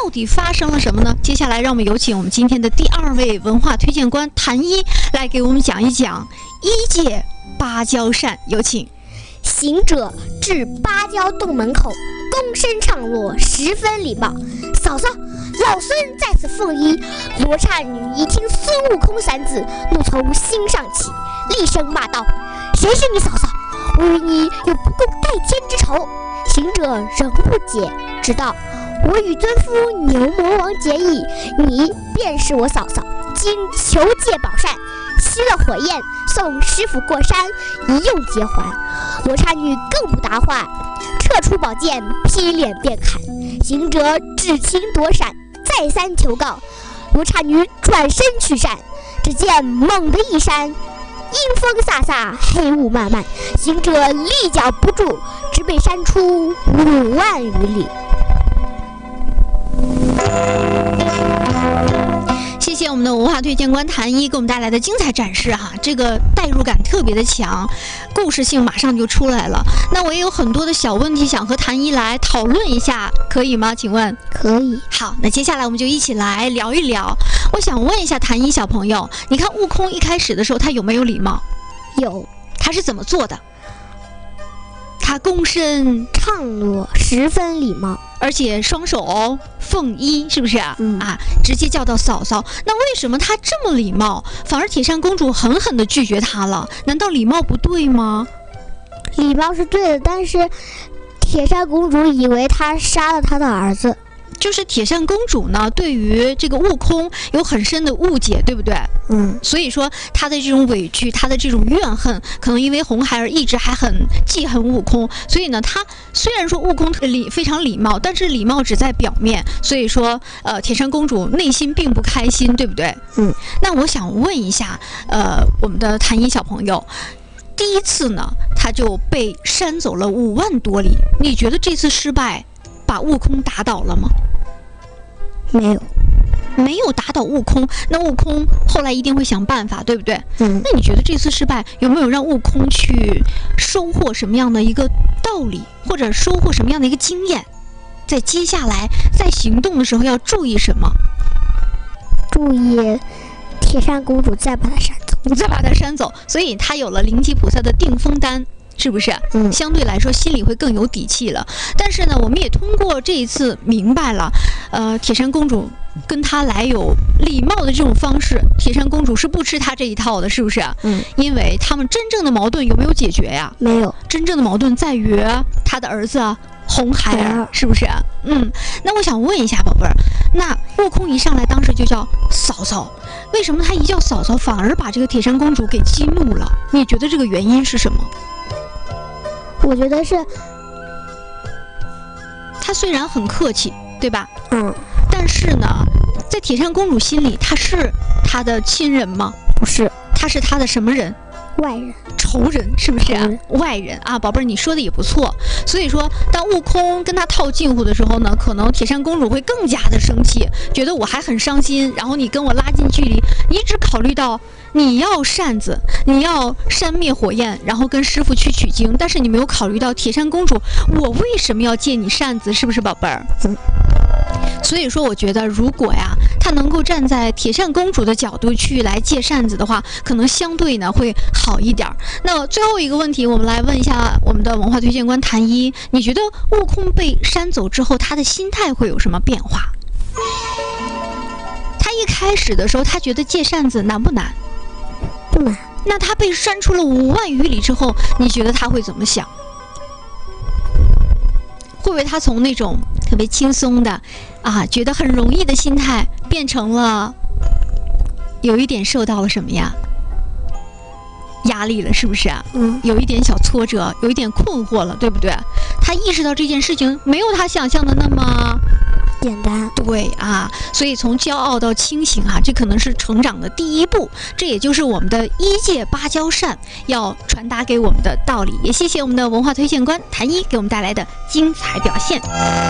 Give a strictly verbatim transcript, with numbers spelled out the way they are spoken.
到底发生了什么呢？接下来让我们有请我们今天的第二位文化推荐官谭一来给我们讲一讲一届芭蕉扇，有请。 行者至芭蕉洞门口，躬身唱落，十分礼貌。嫂嫂，老孙在此奉医。罗刹女一听孙悟空三字，怒从心上起，厉声骂道：“谁是你嫂嫂？我与你有不共戴天之仇。”行者仍不解，直道：“我与尊夫牛魔王结义，你便是我嫂嫂。今求借宝扇，熄了火焰，送师傅过山，一用结还。”罗刹女更不答话，撤出宝剑，劈脸便砍。行者只情躲闪，再三求告。罗刹女转身去扇，只见猛地一扇，阴风飒飒，黑雾漫漫，行者立脚不住，只被扇出五万余里。 谢谢我们的文化推荐官谭一给我们带来的精彩展示哈，这个代入感特别的强，故事性马上就出来了。那我也有很多的小问题想和谭一来讨论一下，可以吗？请问？ 可以。 好，那接下来我们就一起来聊一聊。我想问一下谭一小朋友，你看悟空一开始的时候他有没有礼貌？ 有。 他是怎么做的？他躬身唱落，十分礼貌， 而且双手奉衣，是不是啊？ 嗯啊，直接叫到嫂嫂。那为什么他这么礼貌，反而铁扇公主狠狠地拒绝他了？难道礼貌不对吗？ 礼貌是对的，但是铁扇公主以为他杀了他的儿子。 就是铁扇公主呢，对于这个悟空有很深的误解，对不对？ 嗯， 所以说她的这种委屈，她的这种怨恨，可能因为红孩儿一直还很记恨悟空，所以呢，她虽然说悟空礼非常礼貌，但是礼貌只在表面，所以说，呃，铁扇公主内心并不开心，对不对？ 嗯， 那我想问一下，呃，我们的谭一小朋友。第一次呢，他就被扇走了五万多里，你觉得这次失败把悟空打倒了吗？ 没有， 没有打倒悟空。那悟空后来一定会想办法，对不对？ 嗯。 那你觉得这次失败有没有让悟空去收获什么样的一个道理，或者收获什么样的一个经验？在接下来在行动的时候要注意什么？ 注意铁扇公主再把他扇走， 你再把他扇走，所以他有了灵吉菩萨的定风丹。是不是？ 嗯， 相对来说心里会更有底气了。但是呢，我们也通过这一次明白了，呃，铁扇公主跟他来有礼貌的这种方式，铁扇公主是不吃他这一套的，是不是？ 嗯， 因为他们真正的矛盾有没有解决呀？ 没有， 真正的矛盾在于他的儿子红孩儿，是不是？嗯，那我想问一下宝贝儿，那悟空一上来当时就叫嫂嫂，为什么他一叫嫂嫂反而把这个铁扇公主给激怒了？你觉得这个原因是什么？ 我觉得是， 他虽然很客气，对吧？ 嗯， 但是呢，在铁扇公主心里，他是他的亲人吗？ 不是， 他是他的什么人？ 外人。 仇人，是不是啊？ 嗯、 外人啊，宝贝儿，你说的也不错。所以说，当悟空跟他套近乎的时候呢，可能铁扇公主会更加的生气，觉得我还很伤心，然后你跟我拉近距离，你只考虑到你要扇子，你要扇灭火焰，然后跟师傅去取经，但是你没有考虑到铁扇公主，我为什么要借你扇子，是不是宝贝儿？ 嗯。 所以说，我觉得如果呀，他能够站在铁扇公主的角度去来借扇子的话，可能相对呢会好一点。那最后一个问题，我们来问一下我们的文化推荐官谭一，你觉得悟空被扇走之后，他的心态会有什么变化？他一开始的时候，他觉得借扇子难不难？ 不难。 那他被扇出了五万余里之后，你觉得他会怎么想？会不会他从那种特别轻松的啊，觉得很容易的心态，变成了有一点受到了什么呀？压力了，是不是啊？ 嗯， 有一点小挫折，有一点困惑了，对不对？他意识到这件事情没有他想象的那么简单。 对啊，所以从骄傲到清醒啊，这可能是成长的第一步，这也就是我们的一届芭蕉扇要传达给我们的道理。也谢谢我们的文化推荐官谭一给我们带来的精彩表现。